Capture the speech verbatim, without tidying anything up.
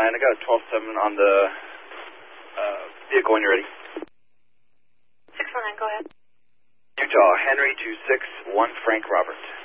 nine, I got a twelve seven on the uh, vehicle when you're ready. six one nine, go ahead. Utah, Henry two six one Frank Robert.